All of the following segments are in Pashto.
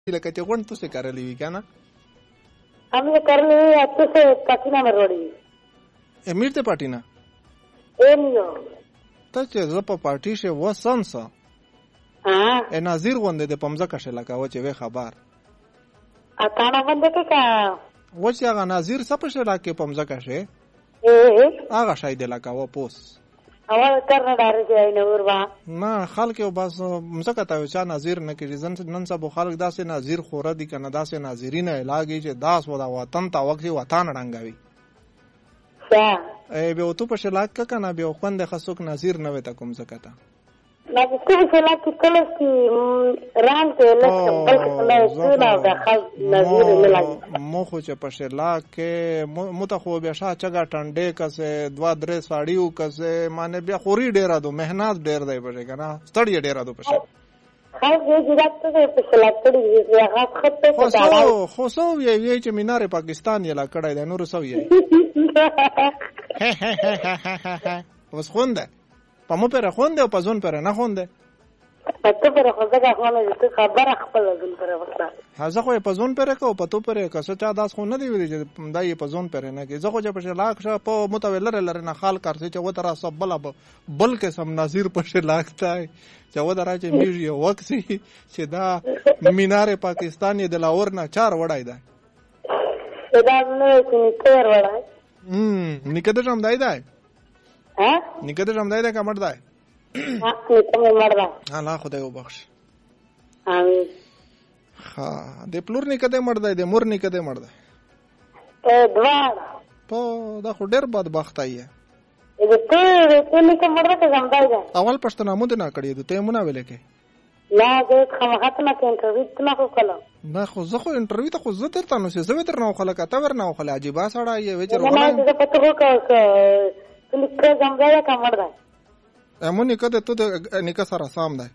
لکه چې غونډ تاسو کارلې وی کنه हमने कर लिए अच्छे से पटना में रोड़ी امیر ته پټینا ए नियो ته چې زه په پارټي شه وسنسا हाँ ناظر غونډه د پمزه کښه لکه و چې وی خبر अताना बंदे के का و چې هغه ناظر سپه شه لکه پمزه کښه ए هغه شاید لکه و پوس अवल करना डार जाए नूरवा ما خلک او بس مزه ته چې ناظر نه کېږي نن سبا خلک داسې ناظر خوره دي کنه داسې ناظرین علاجي چې داس ودا وطن ته وخت وطن رنګوي ای به تو په شلاک کنه به خوند خصوک ناظر نه وته کوم زکتا لا بتكون شلاك كلش کی ران ته لکه بلکې لا سونا د خل نظیر ملای مو خو چې په شلاک کې متخو بیا شاه چګه ټنډه کسه دوا درې ساړیو کسه معنی بیا خوري ډیره دو مهنت ډیر دی بشه کنه ستړی ډیره دو پشه خاص یې جوړات ته په شلاک کړی یا خاص خط ته پټاړو خو سو وی چې مینار پاکستان یلا کړای دی نور سو یې وس خونده په مو پر خونده او په ځون پر نه خونده ته پر خونده خونه ته خبره خپل ځون پر وکړه هغه خو په ځون پر کو په تو پر کسه چا داس خو نه دی ویل چې دای په ځون پر نه کې زه خو چې په شلاک شه په متولر لره نه خال کار چې و تر سب بل قسم نظیر په شلاک تای چې و درا چې میږي وخت سي چې دا مینار پاکستان یې د لاهور نه 4 وړای دی دا نه چې تیر وړای نکته جام دای دی ها نکته جام دای دی کا مړ دی ها نکته مړ دی الله خدای وبخش امين ها د پلور نکته مړ دی د مور نکته مړ دی دواړه په دا خو ډیر بدبخت ای ته نکته مړ دی زم دی اول پښتنه مو نه کړی ته مونږ ویل کې لا زه خامخات نه انټرویو نه کوله نه خو زه خو انټرویو ته خو زه ترته نو زه وتر نه خلک ته ور نه خلک عجیب سره یې وچر نه زه پته وکړ ته لیکه زمګا کمر ده امو نکته ته نکه سره سام ده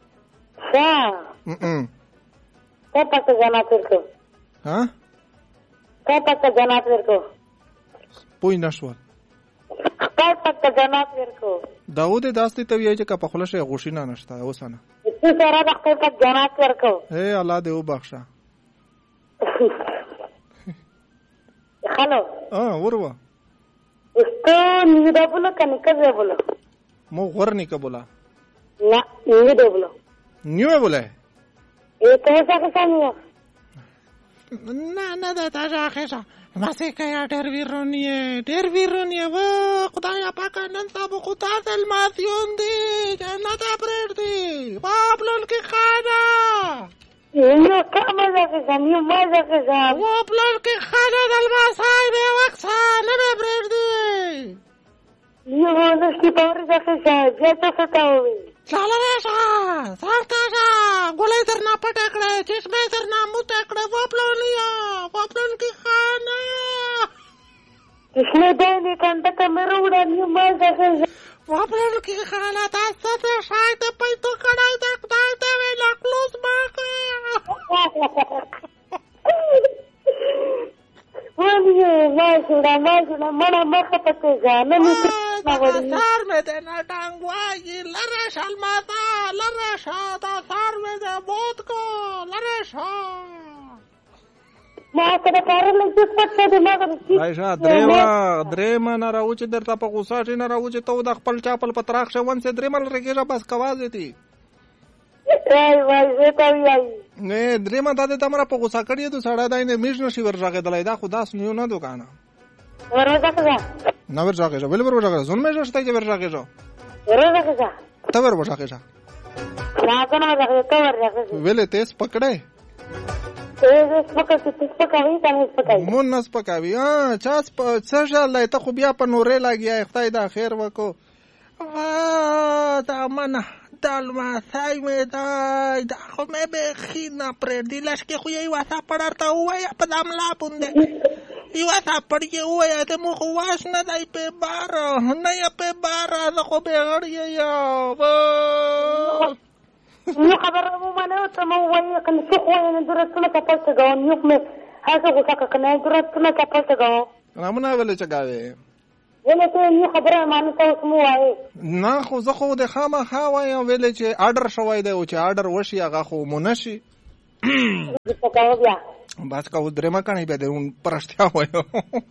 ته پته جنات ورکو ها ته پته جنات ورکو پوی نشو ته پته جنات ورکو داود داستی ته وی چې کا په خلشه غوښینه نشته اوسنه څه سره د خپل پته جنات ورکو اے الله دې وبخښه هالو وروا esto ni de bolo que ni que de bolo mo gorni que bola na ni de bolo ni me bola to esa que sanio na da ta ja khesa ما سه کیا ډېر ویرونی و خدایا پاک نن سبا خو تاسو الماسیون دی جنت پرېړ دی پاپلن کې خانا نو کومه ده چې نو مازه کې ځم پاپلن کې خانا د الماسای به وښانه به پرېړ دی یو نو چې پور ده چې بیا تاسو ته وي چاله راشه سارتاشه ګولې درنا پټه کړه چشمه درنا موته کړه پاپلن کې خانا اسمه دې کنده ته مې وروړه نو مازه کې پاپلن کې خانا تاسو ته شاید پیسو کړای دا خدای ته ویلا کلوز ماکه ماجنا مړه مخه پته ځانه نه سار مې ده نه ټنګ وایي لره شال ماتا لره شاده سار مې ده بوت کو لره شا ما کله کارل چې پټه دې ما راځه درېما نه راوچ درته په غوسه نه راوچ ته د خپل چاپل پتراخ شون سي درېمل رګیږه بس کواز دي وای ته وای نه درېما د تمره په غوسه کړی ته سړی دای نه میژ نشي ورځه دلای دا خداس نیو نه دوکانه ورځه نه ورځه ول ورځه زون مې شته چې ورځه ورځه ته ورځه راځه نه ورځه ویلې تیس پکړې مون نس پکاوي چاس په څه ته خو بیا په نورې لاګیا خدای دا خیر وکړو دا منه دالما سای مې دا خو مې به خینا پر دی لاش کې خو یې واسه پړارتا وایا په داملا پوندې یو واسه پړې وایا ته مو خو واس نه دای په بار نه یې په بار زه خو به غړې یا نو خبره مو منه ته مو وایي کنه څه خو نه درته نه پاتې غو نیو مې هغه غوښه کنه درته نه پاتې غو رامنا ویل چګاوي ولې ته نو خبره مانه تاسو مو وایي نه خو زه خو د خامخا وایم ویل چې آرډر شوی دی او چې آرډر وشي هغه خو مونشي پکاو بیا بس کا درېما کڼې به د پرشتیا وایو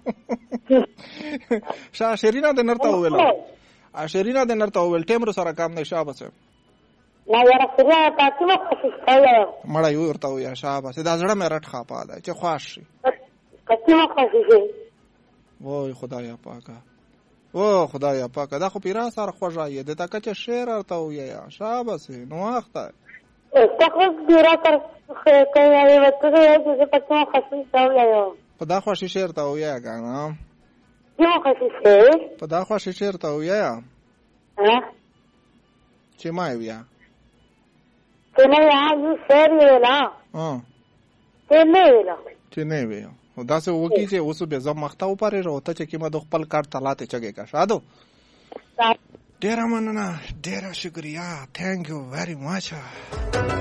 شا شرینا د نرته ویل شرینا د نرته ویل ټیمرو سره کام نه شابه لا یاره سریا تاسو مخ خسته مړی ورته ویا شابه دا زړه مې رټ خاپا ده چې خوښ شي کته مخ خسته وای خدایا پاکه او خدایا پاکه دا خو پیرا سره خوږه ده تا که شعر ورته ویا شابه نو وخت تاسو ګورا تر کوي وته چې پکې خسته ویا په دا خو شعر ته ویا کنه یو خسته په دا خو شعر ته ویا چې ما ویا څنګه یو شعر ویلا چې نه ویا او دا څه وکی چې اوس به زم مختاو پاره راوته چې کیمه د خپل کار تلاته چګه کا شادو ډیر مننه ډیر شکریا تھینک یو ویری ماچ